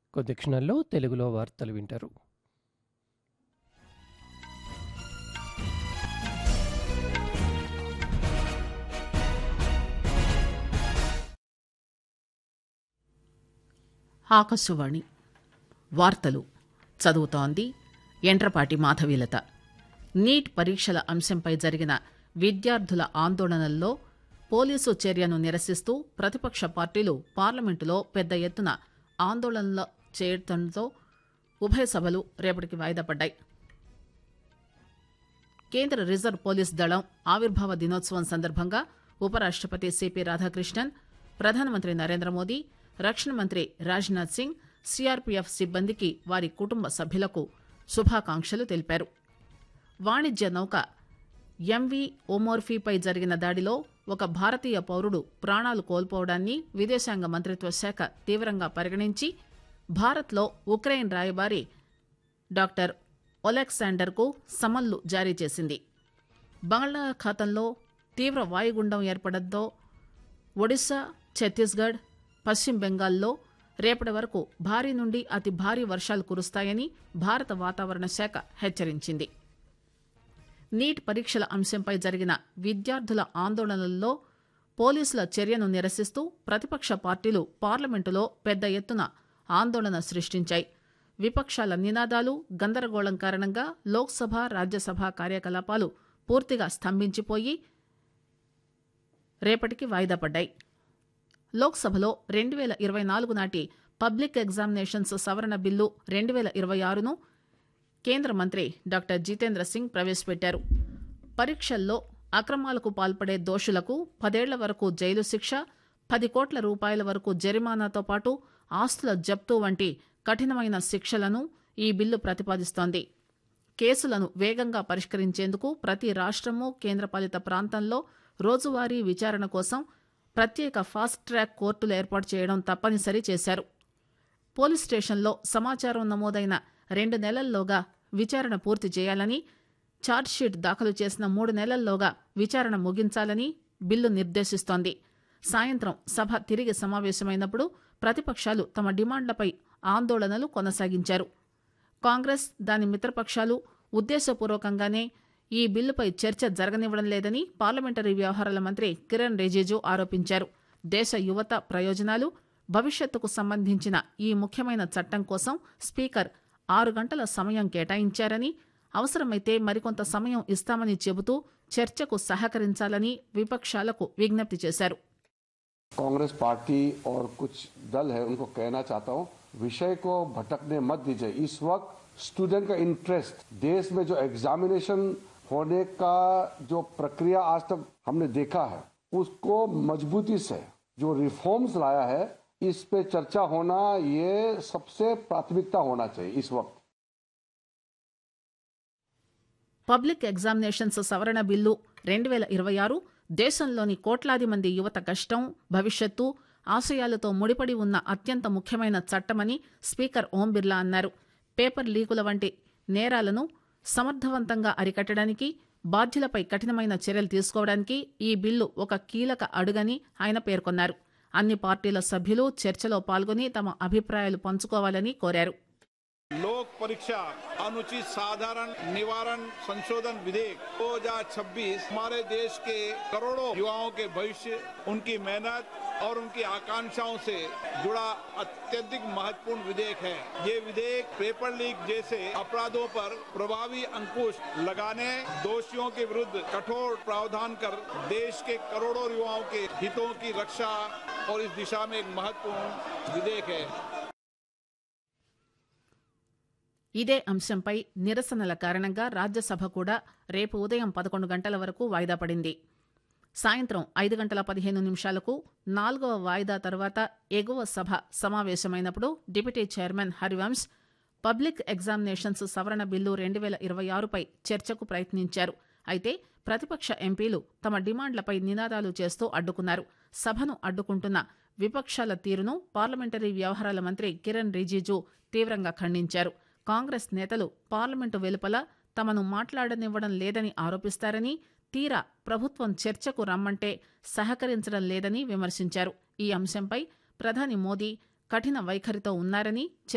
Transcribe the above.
కొద్ది క్షణాల్లో తెలుగులో వార్తలు వింటారు. ఆకాశవాణి వార్తలు చదువుతోంది ఎంట్రపాటి మాధవీలత. నీట్ పరీక్షల అంశంపై జరిగిన విద్యార్థుల ఆందోళనల్లో పోలీసు చర్యను నిరసిస్తూ ప్రతిపక్ష పార్టీలు పార్లమెంటులో పెద్ద ఎత్తున ఆందోళనలు చేయడంతో ఉభయ సభలు రేపటికి వాయిదా పడ్డాయి. కేంద్ర రిజర్వ్ పోలీస్ దళం ఆవిర్భావ దినోత్సవం సందర్భంగా ఉపరాష్టపతి సిపి రాధాకృష్ణన్, ప్రధానమంత్రి నరేంద్ర మోదీ, రక్షణ మంత్రి రాజ్నాథ్ సింగ్, సిఆర్పీఎఫ్ సిబ్బందికి వారి కుటుంబ సభ్యులకు శుభాకాంక్షలు తెలిపారు. వాణిజ్య నౌక ఎంవీ ఓమోర్ఫీపై జరిగిన దాడిలో ఒక భారతీయ పౌరుడు ప్రాణాలు కోల్పోవడాన్ని విదేశాంగ మంత్రిత్వ శాఖ తీవ్రంగా పరిగణించి భారత్లో ఉక్రెయిన్ రాయబారి డాక్టర్ ఒలెక్సాండర్కు సమన్లు జారీ చేసింది. బంగాళాఖాతంలో తీవ్ర వాయుగుండం ఏర్పడంతో ఒడిశా, ఛత్తీస్గఢ్, పశ్చిమ బెంగాల్లో రేపటి వరకు భారీ నుండి అతి భారీ వర్షాలు కురుస్తాయని భారత వాతావరణ శాఖ హెచ్చరించింది. నీట్ పరీక్షల అంశంపై జరిగిన విద్యార్థుల ఆందోళనల్లో పోలీసుల చర్యను నిరసిస్తూ ప్రతిపక్ష పార్టీలు పార్లమెంటులో పెద్ద ఎత్తున ఆందోళన సృష్టించాయి. విపక్షాల నినాదాలు, గందరగోళం కారణంగా లోక్సభ, రాజ్యసభ కార్యకలాపాలు పూర్తిగా స్తంభించిపోయి రేపటికి వాయిదా పడ్డాయి. లోక్సభలో 2024 నాటి పబ్లిక్ ఎగ్జామినేషన్స్ సవరణ బిల్లు 2026ను కేంద్ర మంత్రి డాక్టర్ జితేంద్ర సింగ్ ప్రవేశపెట్టారు. పరీక్షల్లో అక్రమాలకు పాల్పడే దోషులకు 10 ఏళ్ల వరకు జైలు శిక్ష, 10 కోట్ల రూపాయల వరకు జరిమానాతో పాటు ఆస్తుల జప్తు వంటి కఠినమైన శిక్షలను ఈ బిల్లు ప్రతిపాదిస్తోంది. కేసులను వేగంగా పరిష్కరించేందుకు ప్రతి రాష్ట్రము, కేంద్రపాలిత ప్రాంతంలో రోజువారీ విచారణ కోసం ప్రత్యేక ఫాస్ట్ ట్రాక్ కోర్టులు ఏర్పాటు చేయడం తప్పనిసరి చేశారు. పోలీస్ స్టేషన్లో సమాచారం నమోదైన 2 నెలల్లోగా విచారణ పూర్తి చేయాలని, ఛార్జ్షీట్ దాఖలు చేసిన 3 నెలల్లోగా విచారణ ముగించాలని బిల్లు నిర్దేశిస్తోంది. సాయంత్రం సభ తిరిగి సమావేశమైనప్పుడు ప్రతిపక్షాలు తమ డిమాండ్లపై ఆందోళనలు కొనసాగించారు. కాంగ్రెస్, దాని మిత్రపక్షాలు ఉద్దేశపూర్వకంగానే ఈ బిల్లుపై చర్చ జరగనివ్వడం లేదని పార్లమెంటరీ వ్యవహారాల మంత్రి కిరణ్ రిజిజు ఆరోపించారు. దేశ యువత ప్రయోజనాలు, భవిష్యత్తుకు సంబంధించిన ఈ ముఖ్యమైన చట్టం కోసం స్పీకర్ 6 గంటల సమయం కేటాయించారని, అవసరమైతే మరికొంత సమయం ఇస్తామని చెబుతూ చర్చకు సహకరించాలని విపక్షాలకు విజ్ఞప్తి చేశారు. कांग्रेस पार्टी और कुछ दल है उनको कहना चाहता हूं, विषय को भटकने मत दीजिए. इस वक्त स्टूडेंट का इंटरेस्ट, देश में जो एग्जामिनेशन होने का जो प्रक्रिया आज तक हमने देखा है उसको मजबूती से जो रिफॉर्म्स लाया है इस पे चर्चा होना ये सबसे प्राथमिकता होना चाहिए इस वक्त. పబ్లిక్ ఎగ్జామినేషన్స్ సవరణ బిల్లు 2026 దేశంలోని కోట్లాది మంది యువత కష్టం, భవిష్యత్తు, ఆశయాలతో ముడిపడి ఉన్న అత్యంత ముఖ్యమైన చట్టమని స్పీకర్ ఓం బిర్లా అన్నారు. పేపర్ లీకుల వంటి నేరాలను సమర్థవంతంగా అరికట్టడానికి, బాధ్యులపై కఠినమైన చర్యలు తీసుకోవడానికి ఈ బిల్లు ఒక కీలక అడుగని ఆయన పేర్కొన్నారు. అన్ని పార్టీల సభ్యులు చర్చలో పాల్గొని తమ అభిప్రాయాలు పంచుకోవాలని కోరారు. लोक परीक्षा अनुचित साधारण निवारण संशोधन विधेयक 2026 हमारे देश के करोड़ों युवाओं के भविष्य, उनकी मेहनत और उनकी आकांक्षाओं से जुड़ा अत्यधिक महत्वपूर्ण विधेयक है. ये विधेयक पेपर लीक जैसे अपराधों पर प्रभावी अंकुश लगाने, दोषियों के विरुद्ध कठोर प्रावधान कर देश के करोड़ों युवाओं के हितों की रक्षा और इस दिशा में एक महत्वपूर्ण विधेयक है. ఇదే అంశంపై నిరసనల కారణంగా రాజ్యసభ కూడా రేపు ఉదయం 11 గంటల వరకు వాయిదా పడింది. సాయంత్రం 5:15 4వ వాయిదా తర్వాత ఎగువ సభ సమావేశమైనప్పుడు deputy chairman Harivansh public examinations సవరణ బిల్లు 2026పై చర్చకు ప్రయత్నించారు. అయితే ప్రతిపక్ష ఎంపీలు తమ డిమాండ్లపై నినాదాలు చేస్తూ అడ్డుకున్నారు. సభను అడ్డుకుంటున్న విపక్షాల తీరును పార్లమెంటరీ వ్యవహారాల మంత్రి కిరణ్ రిజిజు తీవ్రంగా ఖండించారు. కాంగ్రెస్ నేతలు పార్లమెంటు వెలుపల తమను మాట్లాడనివ్వడం లేదని ఆరోపిస్తారని, తీరా ప్రభుత్వం చర్చకు రమ్మంటే సహకరించడం లేదని విమర్శించారు. ఈ అంశంపై ప్రధాని మోదీ కఠిన వైఖరితో ఉన్నారని